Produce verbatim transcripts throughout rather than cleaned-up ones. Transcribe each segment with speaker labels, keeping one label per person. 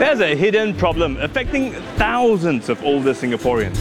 Speaker 1: There's a hidden problem affecting thousands of older Singaporeans.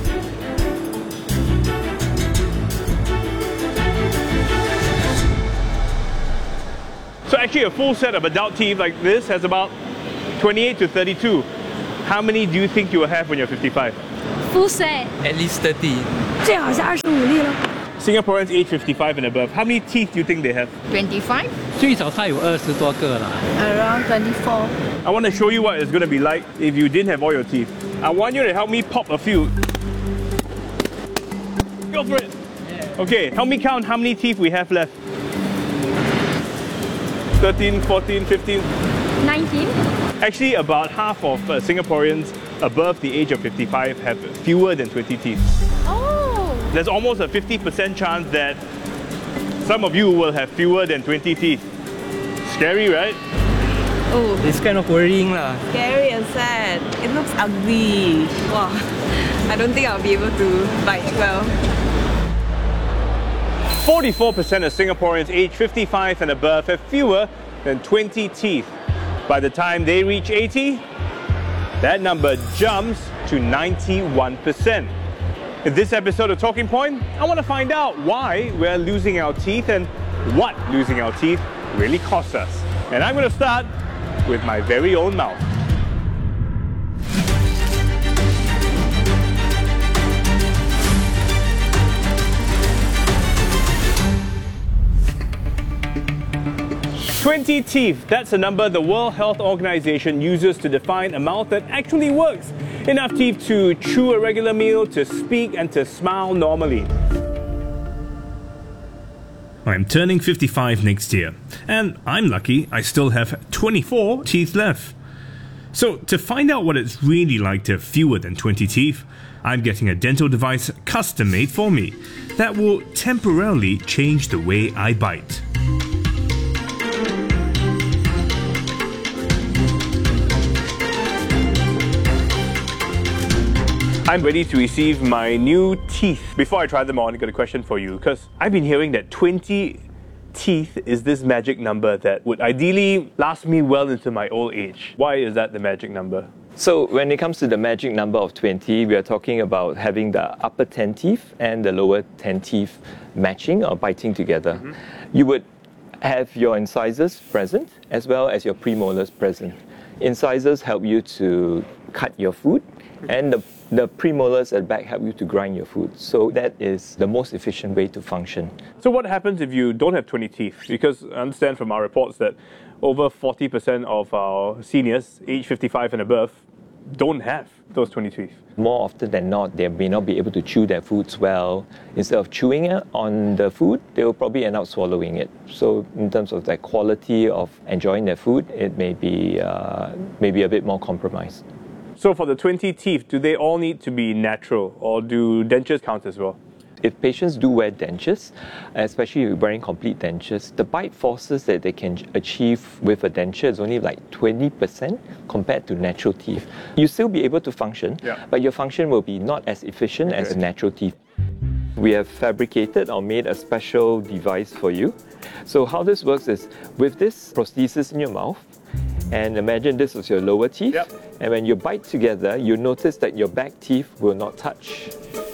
Speaker 1: So actually a full set of adult teeth like this has about twenty-eight to thirty-two. How many do you think you will have when you're fifty-five?
Speaker 2: Full set.
Speaker 3: At least thirty.
Speaker 2: 最好是二十五粒咯。
Speaker 1: Singaporeans age fifty-five and above, how many teeth do you think they have?
Speaker 2: twenty-five.
Speaker 3: 最少它有二十多个啦。
Speaker 2: Around twenty-four.
Speaker 1: I want to show you what it's going to be like if you didn't have all your teeth. I want you to help me pop a few. Go for it. Okay, help me count how many teeth we have left. thirteen, fourteen, fifteen.
Speaker 2: nineteen.
Speaker 1: Actually, about half of uh, Singaporeans above the age of fifty-five have fewer than twenty teeth.
Speaker 2: Oh.
Speaker 1: There's almost a fifty percent chance that some of you will have fewer than twenty teeth. Scary, right?
Speaker 2: Oh.
Speaker 3: It's kind of worrying lah.
Speaker 4: Scary and sad. It looks ugly. Wow. I don't think I'll be able to bite well.
Speaker 1: forty-four percent of Singaporeans aged fifty-five and above have fewer than twenty teeth. By the time they reach eighty, that number jumps to ninety-one percent. In this episode of Talking Point, I want to find out why we're losing our teeth and what losing our teeth really costs us. And I'm going to start with my very own mouth. twenty teeth, that's a number the World Health Organization uses to define a mouth that actually works. Enough teeth to chew a regular meal, to speak and to smile normally. I'm turning fifty-five next year, and I'm lucky I still have twenty-four teeth left. So to find out what it's really like to have fewer than twenty teeth, I'm getting a dental device custom made for me that will temporarily change the way I bite. I'm ready to receive my new teeth. Before I try them on, I've got a question for you, because I've been hearing that twenty teeth is this magic number that would ideally last me well into my old age. Why is that the magic number?
Speaker 5: So when it comes to the magic number of twenty, we are talking about having the upper ten teeth and the lower ten teeth matching or biting together. Mm-hmm. You would have your incisors present as well as your premolars present. Incisors help you to cut your food, and the The premolars at the back help you to grind your food. So that is the most efficient way to function.
Speaker 1: So what happens if you don't have twenty teeth? Because I understand from our reports that over forty percent of our seniors, age fifty-five and above, don't have those twenty teeth.
Speaker 5: More often than not, they may not be able to chew their foods well. Instead of chewing it on the food, they will probably end up swallowing it. So in terms of their quality of enjoying their food, it may be, uh, maybe a bit more compromised.
Speaker 1: So for the twenty teeth, do they all need to be natural, or do dentures count as well?
Speaker 5: If patients do wear dentures, especially if wearing complete dentures, the bite forces that they can achieve with a denture is only like twenty percent compared to natural teeth. You'll still be able to function,
Speaker 1: yeah.
Speaker 5: but your function will be not as efficient as natural teeth. We have fabricated or made a special device for you. So how this works is, with this prosthesis in your mouth, and imagine this is your lower teeth,
Speaker 1: yep.
Speaker 5: and when you bite together, you notice that your back teeth will not touch.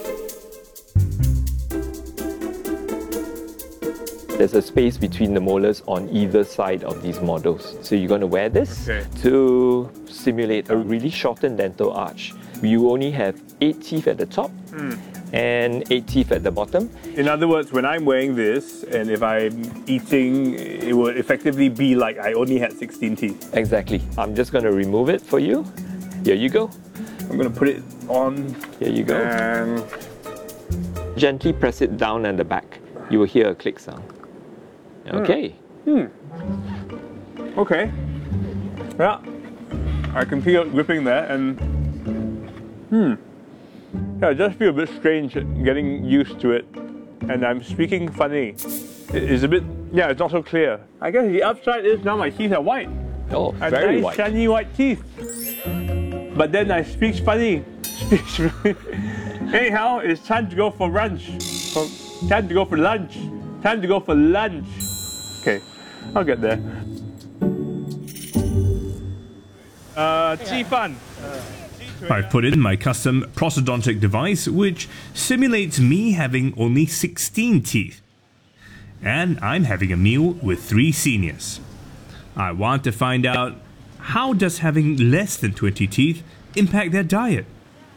Speaker 5: There's a space between the molars on either side of these models. So you're going to wear this
Speaker 1: okay.
Speaker 5: to simulate a really shortened dental arch. You only have eight teeth at the top, mm. and eight teeth at the bottom.
Speaker 1: In other words, when I'm wearing this, and if I'm eating, it will effectively be like I only had sixteen teeth.
Speaker 5: Exactly. I'm just going to remove it for you. Here you go.
Speaker 1: I'm going to put it on.
Speaker 5: Here you go.
Speaker 1: And
Speaker 5: gently press it down at the back. You will hear a click sound. Okay.
Speaker 1: Hmm. hmm. Okay. Yeah. I can feel it gripping there, and hmm. Yeah, I just feel a bit strange getting used to it, and I'm speaking funny. It's a bit, yeah, it's not so clear. I guess the upside is now my teeth are white.
Speaker 5: Oh,
Speaker 1: and
Speaker 5: very
Speaker 1: nice,
Speaker 5: white.
Speaker 1: shiny white teeth. But then I speak funny. Anyhow, it's time to go for lunch. Time to go for lunch. Time to go for lunch. Okay, I'll get there. Uh, 鸡饭.
Speaker 6: I've put in my custom prosthodontic device, which simulates me having only sixteen teeth. And I'm having a meal with three seniors. I want to find out, how does having less than twenty teeth impact their diet?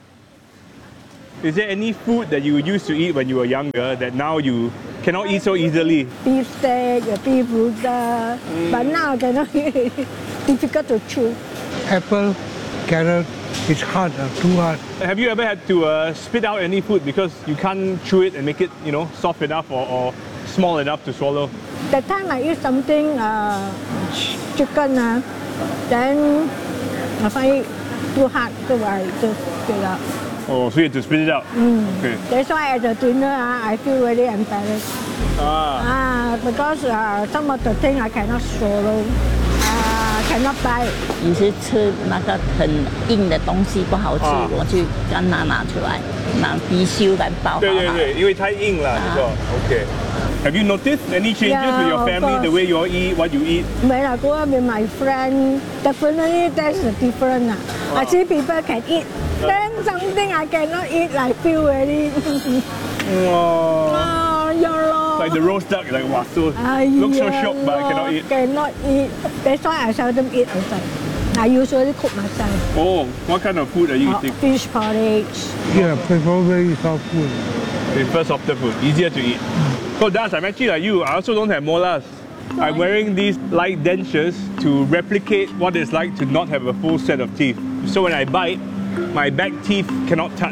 Speaker 1: Is there any food that you used to eat when you were younger that now you cannot eat so easily?
Speaker 7: Beef steak, beef burger, mm. but now cannot eat. Difficult to chew.
Speaker 8: Apple, carrot, it's hard, uh, too hard.
Speaker 1: Have you ever had to uh, spit out any food because you can't chew it and make it, you know, soft enough or, or small enough to swallow?
Speaker 7: That time I eat something, uh, chicken, uh, then I find it too hard, so I just spit out.
Speaker 1: Oh, so you have to spit it out?
Speaker 7: Mm.
Speaker 1: Okay.
Speaker 7: That's why at the dinner, uh, I feel very embarrassed.
Speaker 1: Ah.
Speaker 7: Ah, because uh, some of the things I cannot swallow, uh, cannot bite.
Speaker 9: 有些吃那个很硬的东西不好吃，
Speaker 1: 啊、
Speaker 9: 我就将它拿出来，拿貔貅来包好它。
Speaker 1: 对对对，因为太硬了，你说 OK。Have you noticed any changes
Speaker 7: Yeah,
Speaker 1: with your
Speaker 7: of
Speaker 1: family,
Speaker 7: course.
Speaker 1: the way you all eat, what you eat?
Speaker 7: When I go out with my friend, definitely that's the difference. Uh. I see people can eat, then something I cannot eat, I feel very.
Speaker 1: Oh.
Speaker 7: Oh, yeah, Lord.
Speaker 1: Like the roast duck, like wow, so
Speaker 7: Ah,
Speaker 1: looks so
Speaker 7: yeah,
Speaker 1: shocked, but I cannot eat.
Speaker 7: Cannot eat. That's why I seldom eat outside. I usually cook myself.
Speaker 1: Oh, what kind of food are you
Speaker 7: Uh,
Speaker 1: eating?
Speaker 7: fish porridge.
Speaker 8: Yeah, prefer very soft food.
Speaker 1: Prefer softer food, easier to eat. So Das, I'm actually like you. I also don't have molars. I'm wearing these light dentures to replicate what it's like to not have a full set of teeth. So when I bite, my back teeth cannot touch.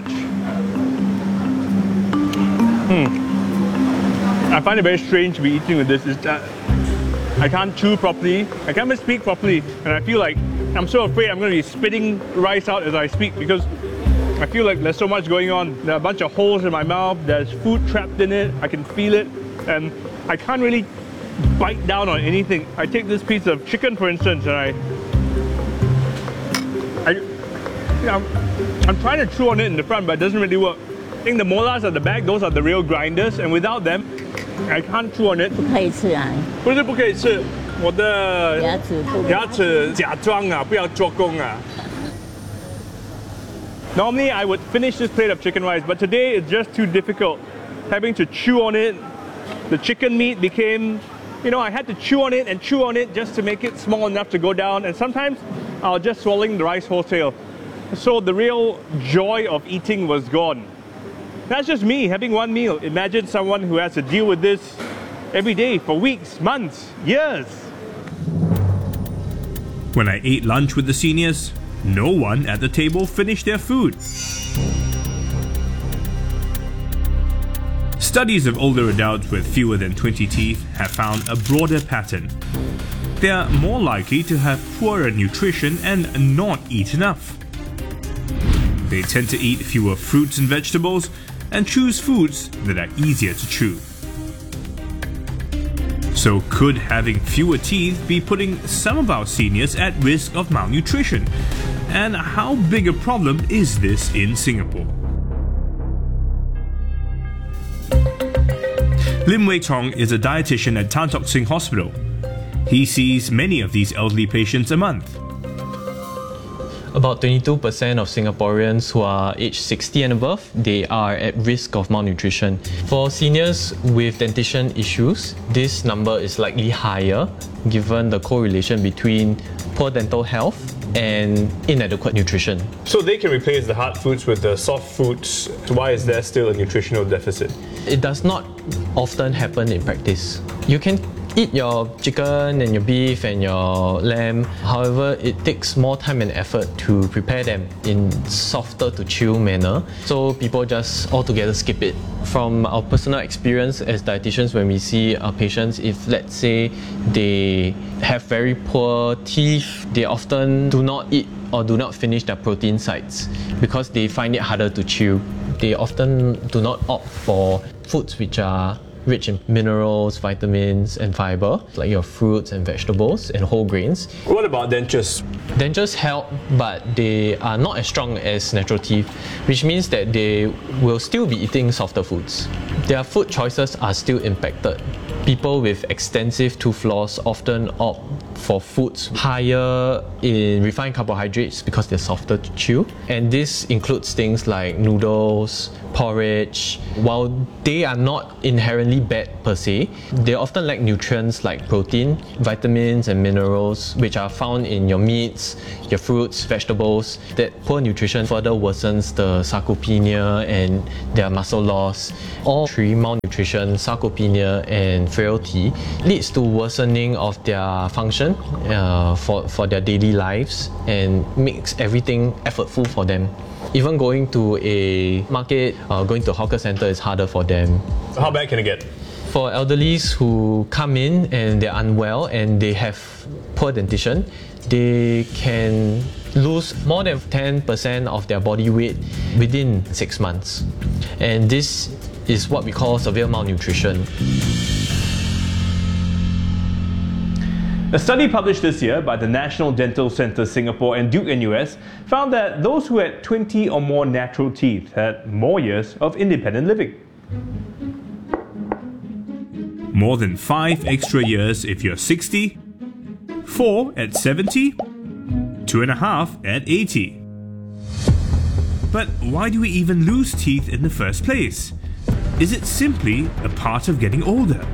Speaker 1: Hmm. I find it very strange to be eating with this. It's that I can't chew properly. I can't even speak properly, and I feel like I'm so afraid I'm going to be spitting rice out as I speak because I feel like there's so much going on. There are a bunch of holes in my mouth, there's food trapped in it, I can feel it, and I can't really bite down on anything. I take this piece of chicken, for instance, and I... I you know, I'm, I'm trying to chew on it in the front, but it doesn't really work. I think the molars at the back, those are the real grinders, and without them, I can't chew on it.
Speaker 9: 不可以吃啊！
Speaker 1: 不是不可以吃，我的
Speaker 9: 牙齿不
Speaker 1: 牙齿假装啊，不要做工啊。Normally, I would finish this plate of chicken rice, but today it's just too difficult. Having to chew on it, the chicken meat became, you know, I had to chew on it and chew on it just to make it small enough to go down. And sometimes I'll just swallowing the rice wholesale. So the real joy of eating was gone. That's just me having one meal. Imagine someone who has to deal with this every day for weeks, months, years.
Speaker 6: When I ate lunch with the seniors, no one at the table finished their food. Studies of older adults with fewer than twenty teeth have found a broader pattern. They are more likely to have poorer nutrition and not eat enough. They tend to eat fewer fruits and vegetables and choose foods that are easier to chew. So could having fewer teeth be putting some of our seniors at risk of malnutrition? And how big a problem is this in Singapore? Lim Wei Tong is a dietitian at Tan Tock Seng Hospital. He sees many of these elderly patients a month.
Speaker 10: About twenty-two percent of Singaporeans who are aged sixty and above, they are at risk of malnutrition. For seniors with dentition issues, this number is likely higher given the correlation between poor dental health and inadequate nutrition.
Speaker 1: So they can replace the hard foods with the soft foods. Why is there still a nutritional deficit?
Speaker 10: It does not often happen in practice. You can eat your chicken and your beef and your lamb. However, it takes more time and effort to prepare them in softer to chew manner. So people just altogether skip it. From our personal experience as dietitians, when we see our patients, if let's say they have very poor teeth, they often do not eat or do not finish their protein sites because they find it harder to chew. They often do not opt for foods which are rich in minerals, vitamins and fiber, like your fruits and vegetables and whole grains.
Speaker 1: What about dentures?
Speaker 10: Dentures help, but they are not as strong as natural teeth, which means that they will still be eating softer foods. Their food choices are still impacted. People with extensive tooth loss often opt for foods higher in refined carbohydrates because they're softer to chew. And this includes things like noodles, porridge. While they are not inherently bad per se, they often lack nutrients like protein, vitamins and minerals which are found in your meats, your fruits, vegetables. That poor nutrition further worsens the sarcopenia and their muscle loss. All three, malnutrition, sarcopenia and frailty, leads to worsening of their function uh, for, for their daily lives and makes everything effortful for them. Even going to a market, uh, going to a hawker center is harder for them.
Speaker 1: How bad can it get?
Speaker 10: For elderlies who come in and they're unwell and they have poor dentition, they can lose more than ten percent of their body weight within six months. And this is what we call severe malnutrition.
Speaker 1: A study published this year by the National Dental Centre Singapore and Duke N U S found that those who had twenty or more natural teeth had more years of independent living.
Speaker 6: More than five extra years if you're sixty, four at seventy, two and a half at eighty. But why do we even lose teeth in the first place? Is it simply a part of getting older?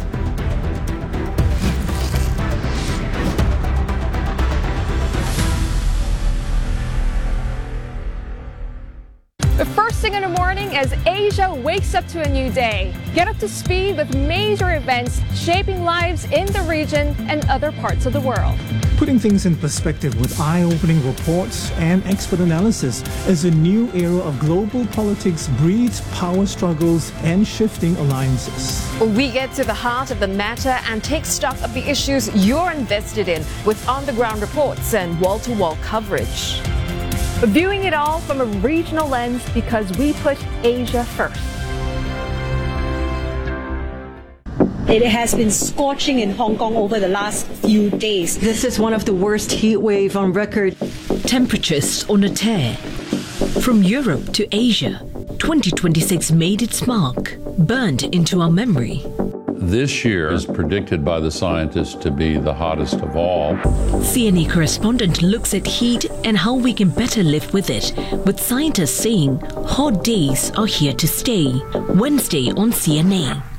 Speaker 11: The first thing in the morning as Asia wakes up to a new day. Get up to speed with major events shaping lives in the region and other parts of the world.
Speaker 12: Putting things in perspective with eye-opening reports and expert analysis as a new era of global politics breeds power struggles and shifting alliances.
Speaker 11: We get to the heart of the matter and take stock of the issues you're invested in with on-the-ground reports and wall-to-wall coverage. Viewing it all from a regional lens because we put Asia first.
Speaker 13: It has been scorching in Hong Kong over the last few days.
Speaker 14: This is one of the worst heat wave on record.
Speaker 15: Temperatures on a tear. From Europe to Asia, twenty twenty-six made its mark, burned into our memory.
Speaker 16: This year is predicted by the scientists to be the hottest of all.
Speaker 15: C N A correspondent looks at heat and how we can better live with it, with scientists saying hot days are here to stay. Wednesday on C N A.